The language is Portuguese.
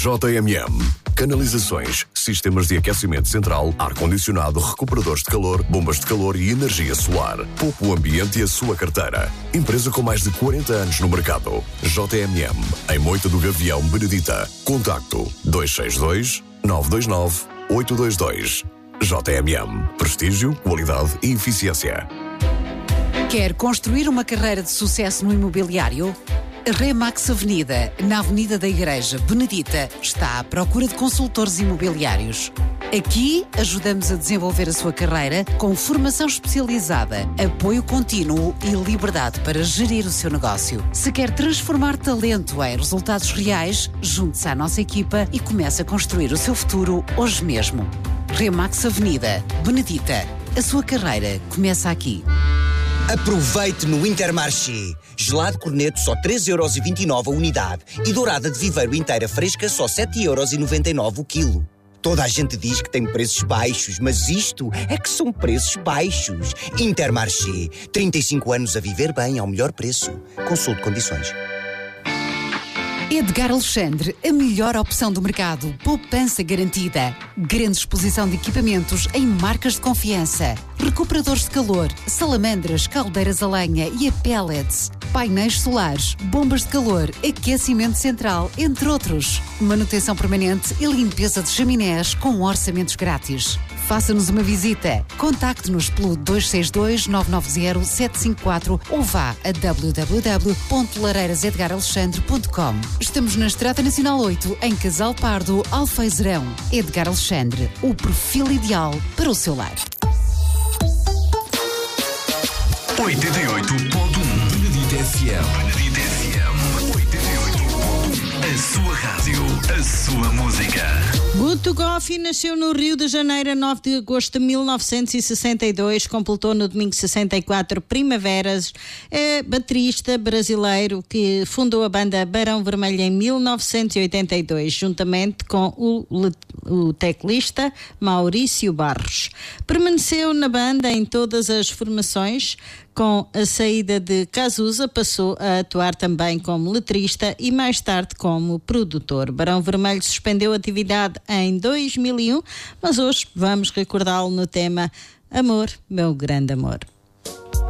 JMM. Canalizações, sistemas de aquecimento central, ar-condicionado, recuperadores de calor, bombas de calor e energia solar. Poupe o ambiente e a sua carteira. Empresa com mais de 40 anos no mercado. JMM, em Moita do Gavião, Benedita. Contacto 262 929 822. JMM. Prestígio, qualidade e eficiência. Quer construir uma carreira de sucesso no imobiliário? A Remax Avenida, na Avenida da Igreja, Benedita, está à procura de consultores imobiliários. Aqui ajudamos a desenvolver a sua carreira com formação especializada, apoio contínuo e liberdade para gerir o seu negócio. Se quer transformar talento em resultados reais, junte-se à nossa equipa e comece a construir o seu futuro hoje mesmo. Remax Avenida, Benedita. A sua carreira começa aqui. Aproveite no Intermarché. Gelado corneto só 3,29€ a unidade e dourada de viveiro inteira fresca só 7,99€ o quilo. Toda a gente diz que tem preços baixos, mas isto é que são preços baixos. Intermarché. 35 anos a viver bem ao melhor preço. Consulte condições. Edgar Alexandre, a melhor opção do mercado. Poupança garantida. Grande exposição de equipamentos em marcas de confiança. Recuperadores de calor, salamandras, caldeiras a lenha e a pellets. Painéis solares, bombas de calor, aquecimento central, entre outros. Manutenção permanente e limpeza de chaminés com orçamentos grátis. Faça-nos uma visita. Contacte-nos pelo 262 990 754 ou vá a www.lareirasedgaralexandre.com. Estamos na Estrada Nacional 8, em Casal Pardo, Alfeizerão. Edgar Alexandre, o perfil ideal para o seu lar. 88.1 Benedita FM. Benedita FM 88.1. A sua rádio, a sua música. Guto Goffi nasceu no Rio de Janeiro a 9 de agosto de 1962, completou no domingo 64 primaveras. É baterista brasileiro que fundou a banda Barão Vermelho em 1982, juntamente com o teclista Maurício Barros. Permaneceu na banda em todas as formações. Com a saída de Cazuza, passou a atuar também como letrista e mais tarde como produtor. Barão Vermelho suspendeu a atividade em 2001, mas hoje vamos recordá-lo no tema Amor, Meu Grande Amor.